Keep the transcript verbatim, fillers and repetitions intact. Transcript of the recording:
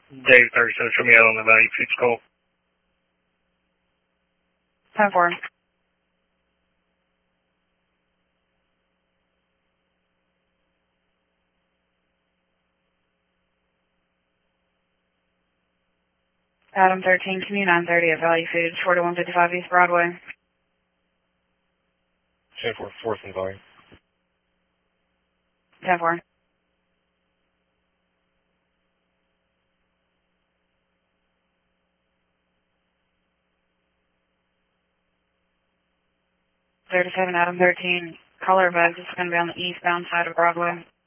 Dave thirty-seven, show me out on the value foods call. ten four. Adam thirteen, Commune nine thirty at Value Foods, forty-one fifty-five East Broadway. ten four, fourth and volume. ten four. thirty-seven, Adam thirteen. Color bags is going to be on the eastbound side of Broadway.